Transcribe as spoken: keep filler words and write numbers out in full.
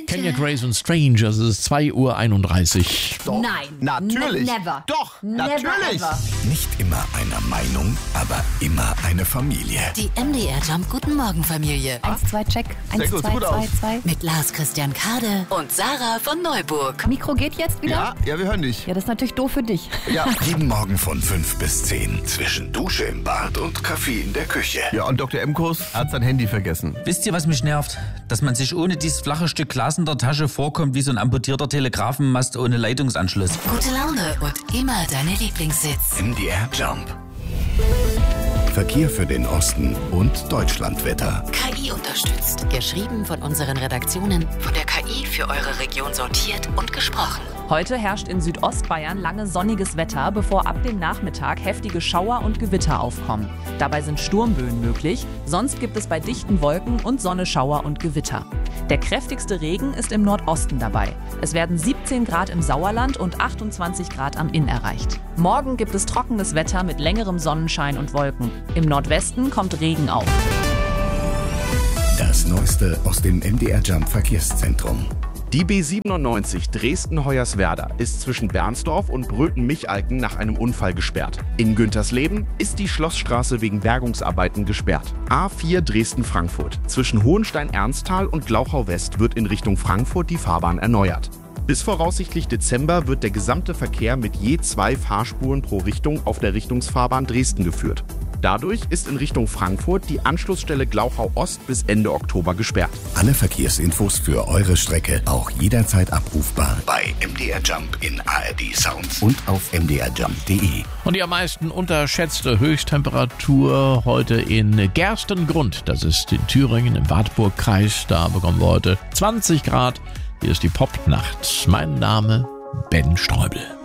Kenya Grace und Strangers, es ist zwei Uhr einunddreißig. Doch. Nein. Natürlich. N- never. Doch, Never natürlich. ever. Nicht immer einer Meinung, aber immer eine Familie. Die M D R Jump Guten Morgen Familie. Eins, zwei, check. Sehr Eins, gut, zwei, gut zwei, aus. zwei. Mit Lars Christian Kade und Sarah von Neuburg. Mikro geht jetzt wieder? Ja, ja, wir hören dich. Ja, das ist natürlich doof für dich. Ja. Jeden Morgen von fünf bis zehn. Zwischen Dusche im Bad und Kaffee in der Küche. Ja, und Doktor Emkus hat sein Handy vergessen. Wisst ihr, was mich nervt? Dass man sich ohne dieses flache Stück Glas in der Tasche vorkommt wie so ein amputierter Telegrafenmast ohne Leitungsanschluss. Gute Laune und immer deine Lieblingssitz. M D R Jump. Verkehr für den Osten und Deutschlandwetter. K I unterstützt. Geschrieben von unseren Redaktionen, von der K I für eure Region sortiert und gesprochen. Heute herrscht in Südostbayern lange sonniges Wetter, bevor ab dem Nachmittag heftige Schauer und Gewitter aufkommen. Dabei sind Sturmböen möglich, sonst gibt es bei dichten Wolken und Sonne Schauer und Gewitter. Der kräftigste Regen ist im Nordosten dabei. Es werden siebzehn Grad im Sauerland und achtundzwanzig Grad am Inn erreicht. Morgen gibt es trockenes Wetter mit längerem Sonnenschein und Wolken. Im Nordwesten kommt Regen auf. Das Neueste aus dem M D R Jump Verkehrszentrum. Die B siebenundneunzig Dresden-Hoyerswerda ist zwischen Bernsdorf und Bröthen-Michalken nach einem Unfall gesperrt. In Güntersleben ist die Schlossstraße wegen Bergungsarbeiten gesperrt. A vier Dresden-Frankfurt. Zwischen Hohenstein-Ernsthal und Glauchau-West wird in Richtung Frankfurt die Fahrbahn erneuert. Bis voraussichtlich Dezember wird der gesamte Verkehr mit je zwei Fahrspuren pro Richtung auf der Richtungsfahrbahn Dresden geführt. Dadurch ist in Richtung Frankfurt die Anschlussstelle Glauchau Ost bis Ende Oktober gesperrt. Alle Verkehrsinfos für eure Strecke auch jederzeit abrufbar bei M D R Jump in A R D Sounds und auf m d r jump punkt d e. Und die am meisten unterschätzte Höchsttemperatur heute in Gerstengrund. Das ist in Thüringen im Wartburgkreis. Da bekommen wir heute zwanzig Grad. Hier ist die Popnacht. Mein Name Ben Streubel.